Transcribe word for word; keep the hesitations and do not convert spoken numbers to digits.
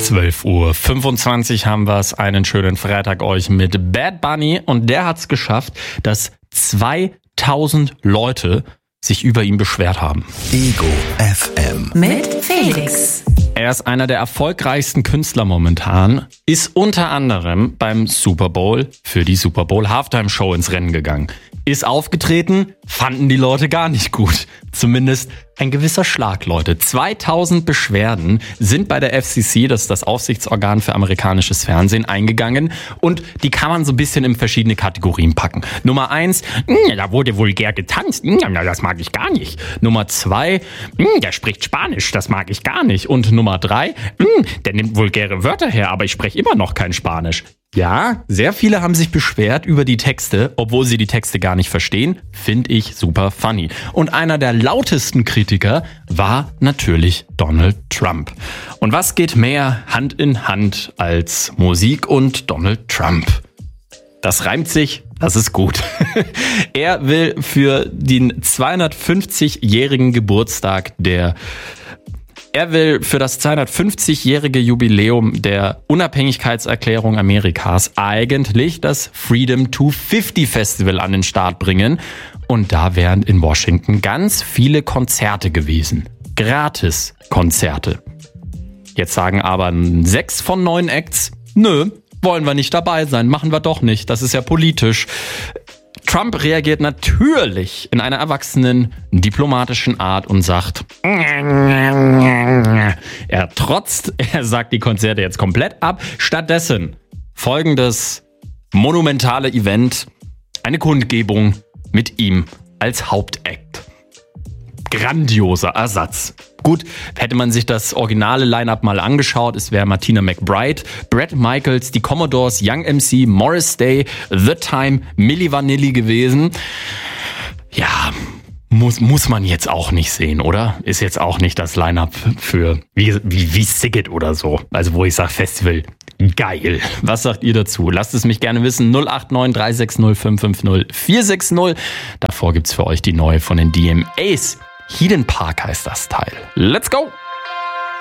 zwölf Uhr fünfundzwanzig haben wir es. Einen schönen Freitag euch mit Bad Bunny. Und der hat es geschafft, dass zweitausend Leute sich über ihn beschwert haben. Ego F M. Mit Felix. Er ist einer der erfolgreichsten Künstler momentan, ist unter anderem beim Super Bowl für die Super Bowl Halftime Show ins Rennen gegangen. Ist aufgetreten, fanden die Leute gar nicht gut. Zumindest ein gewisser Schlag, Leute. zweitausend Beschwerden sind bei der F C C, das ist das Aufsichtsorgan für amerikanisches Fernsehen, eingegangen. Und die kann man so ein bisschen in verschiedene Kategorien packen. Nummer eins, da wurde vulgär getanzt, das mag ich gar nicht. Nummer zwei, der spricht Spanisch, das mag ich gar nicht. Und Nummer drei, der nimmt vulgäre Wörter her, aber ich spreche immer noch kein Spanisch. Ja, sehr viele haben sich beschwert über die Texte, obwohl sie die Texte gar nicht verstehen. Finde ich super funny. Und einer der lautesten Kritiker war natürlich Donald Trump. Und was geht mehr Hand in Hand als Musik und Donald Trump? Das reimt sich, das ist gut. Er will für den zweihundertfünfzigjährigen Geburtstag der Er will für das zweihundertfünfzigjährige Jubiläum der Unabhängigkeitserklärung Amerikas eigentlich das Freedom zweihundertfünfzig Festival an den Start bringen. Und da wären in Washington ganz viele Konzerte gewesen. Gratis-Konzerte. Jetzt sagen aber sechs von neun Acts, nö, wollen wir nicht dabei sein, machen wir doch nicht, das ist ja politisch. Trump reagiert natürlich in einer erwachsenen, diplomatischen Art und sagt, er trotzt, er sagt die Konzerte jetzt komplett ab. Stattdessen folgendes monumentale Event, eine Kundgebung mit ihm als Hauptakt. Grandioser Ersatz. Gut, hätte man sich das originale Line-Up mal angeschaut, es wäre Martina McBride, Bret Michaels, die Commodores, Young M C, Morris Day, The Time, Milli Vanilli gewesen. Ja, muss, muss man jetzt auch nicht sehen, oder? Ist jetzt auch nicht das Line-Up für wie, wie, wie Siget oder so. Also wo ich sage Festival, geil. Was sagt ihr dazu? Lasst es mich gerne wissen. null acht neun drei sechs null fünf fünf null vier sechs null. Davor gibt's für euch die neue von den D M As. Hidden Park heißt das Teil. Let's go!